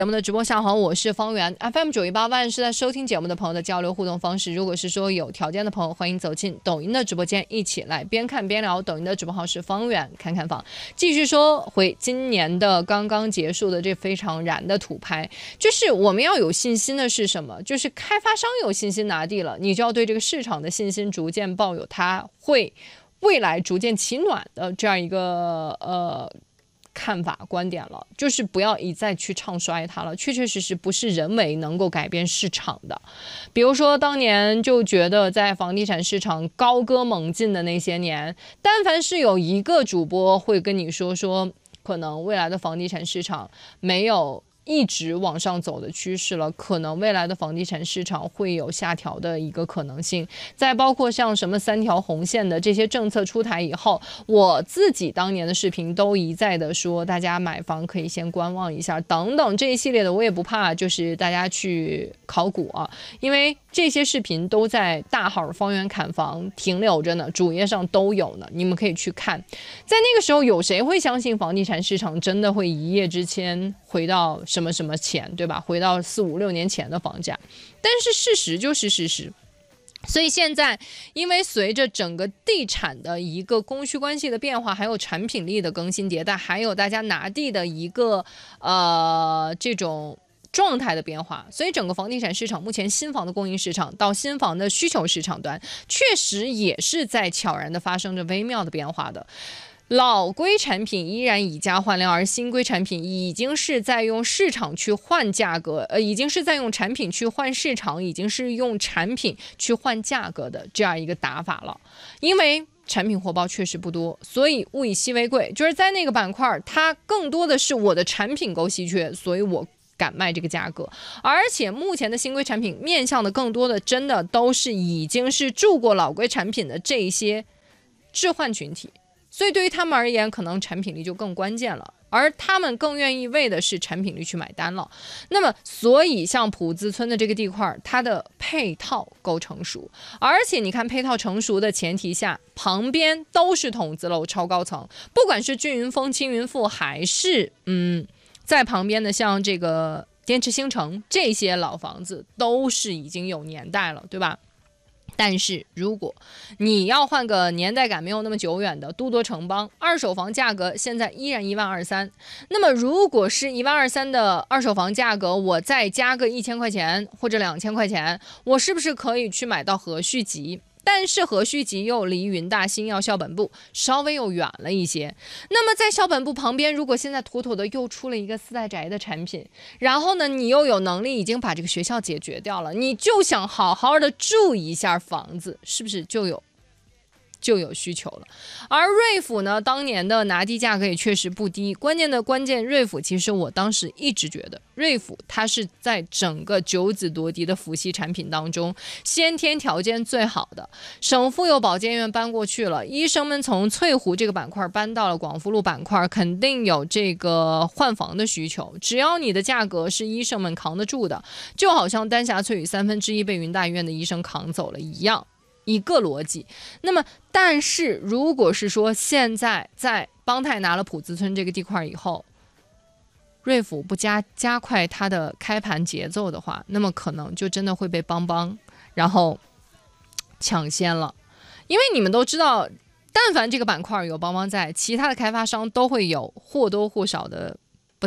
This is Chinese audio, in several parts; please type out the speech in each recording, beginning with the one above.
节目的直播下好，我是方圆 FM918万是在收听节目的朋友的交流互动方式。如果是说有条件的朋友，欢迎走进抖音的直播间，一起来边看边聊。抖音的直播号是方圆看看房。继续说回今年的刚刚结束的这非常燃的土拍，就是我们要有信心的是什么？就是开发商有信心拿地了，你就要对这个市场的信心逐渐抱有它会未来逐渐起暖的这样一个看法观点了，就是不要一再去唱衰它了，确确实实不是人为能够改变市场的。比如说当年就觉得在房地产市场高歌猛进的那些年，但凡是有一个主播会跟你说可能未来的房地产市场没有一直往上走的趋势了，可能未来的房地产市场会有下调的一个可能性。再包括像什么3条红线的这些政策出台以后，我自己当年的视频都一再的说大家买房可以先观望一下等等这一系列的，我也不怕就是大家去考古啊，因为这些视频都在大号方圆砍房停留着呢，主页上都有呢，你们可以去看。在那个时候有谁会相信房地产市场真的会一夜之间回到什么什么钱，对吧？回到4、5、6年前的房价，但是事实就是事实。所以现在，因为随着整个地产的一个供需关系的变化，还有产品力的更新迭代，还有大家拿地的一个这种状态的变化，所以整个房地产市场目前新房的供应市场到新房的需求市场端，确实也是在悄然的发生着微妙的变化的。老规产品依然以价换量，而新规产品已经是在用市场去换价格，已经是在用产品去换市场，已经是用产品去换价格的这样一个打法了。因为产品货包确实不多，所以物以稀为贵，就是在那个板块，它更多的是我的产品够稀缺，所以我敢卖这个价格。而且目前的新规产品面向的更多的真的都是已经是住过老规产品的这些置换群体，所以对于他们而言，可能产品力就更关键了，而他们更愿意为的是产品力去买单了。那么，所以像朴资村的这个地块，它的配套够成熟，而且你看配套成熟的前提下，旁边都是筒子楼超高层，不管是俊云峰、青云富，还是在旁边的像这个滇池星城，这些老房子都是已经有年代了，对吧？但是如果你要换个年代感没有那么久远的都铎城邦，二手房价格现在依然12300，那么如果是12300的二手房价格，我再加个1000块钱或者2000块钱，我是不是可以去买到和序集？但是和序集又离云大新药校本部稍微又远了一些。那么在校本部旁边，如果现在妥妥的又出了一个4代宅的产品，然后呢，你又有能力已经把这个学校解决掉了，你就想好好的住一下房子，是不是就有需求了？而瑞府呢，当年的拿地价格也确实不低。关键，瑞府其实我当时一直觉得，瑞府它是在整个9子夺嫡的府系产品当中，先天条件最好的。省妇幼保健院搬过去了，医生们从翠湖这个板块搬到了广福路板块，肯定有这个换房的需求。只要你的价格是医生们扛得住的，就好像丹霞翠羽1/3被云大医院的医生扛走了一样。一个逻辑。那么但是如果是说现在在邦泰拿了朴资村这个地块以后，瑞府不加快它的开盘节奏的话，那么可能就真的会被邦然后抢先了。因为你们都知道，但凡这个板块有邦在，其他的开发商都会有或多或少的不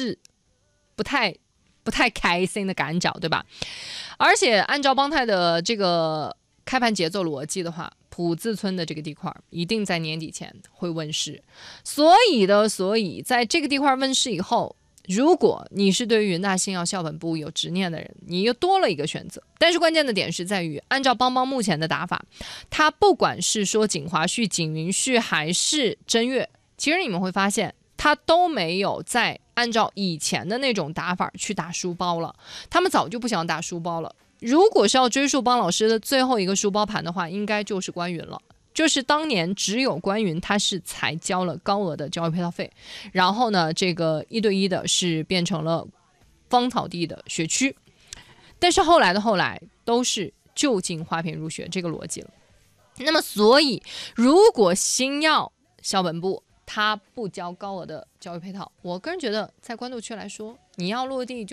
太开心的感觉，对吧？而且按照邦泰的这个开盘节奏逻辑的话，朴资村的这个地块一定在年底前会问世。所以在这个地块问世以后，如果你是对于云大新药校本部有执念的人，你又多了一个选择。但是关键的点是在于，按照邦目前的打法，它不管是说锦华旭、锦云旭还是真月，其实你们会发现它都没有在按照以前的那种打法去打书包了，他们早就不想打书包了。如果是要追溯邦老师的最后一个书包盘的话，应该就是关云了。就是当年只有关云他是才交了高额的教育配套费，然后呢，这个1对1的是变成了芳草地的学区，但是后来都是就近花瓶入学这个逻辑了。那么所以如果新药校本部他不交高额的教育配套，我个人觉得在关渡区来说你要落地